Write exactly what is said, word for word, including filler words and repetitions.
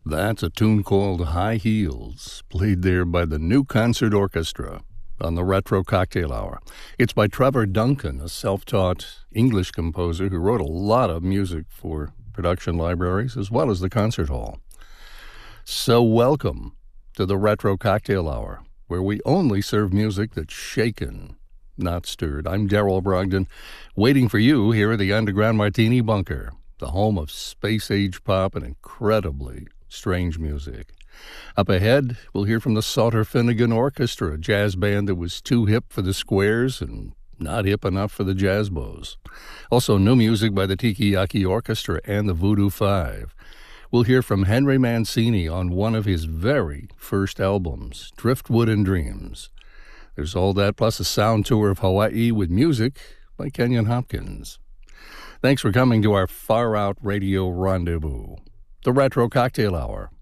That's a tune called High Heels, played there by the New Concert Orchestra on the Retro Cocktail Hour. It's by Trevor Duncan, a self-taught English composer who wrote a lot of music for production libraries as well as the concert hall. So welcome to the Retro Cocktail Hour, where we only serve music that's shaken, not stirred. I'm Daryl Brogdon, waiting for you here at the Underground Martini Bunker, the home of space-age pop and incredibly strange music. Up ahead, we'll hear from the Sauter Finnegan Orchestra, a jazz band that was too hip for the squares and not hip enough for the jazz bows. Also, new music by the Tiki Yaki Orchestra and the Voodoo Five. We'll hear from Henry Mancini on one of his very first albums, Driftwood and Dreams. There's all that, plus a sound tour of Hawaii with music by Kenyon Hopkins. Thanks for coming to our Far Out Radio Rendezvous, the Retro Cocktail Hour,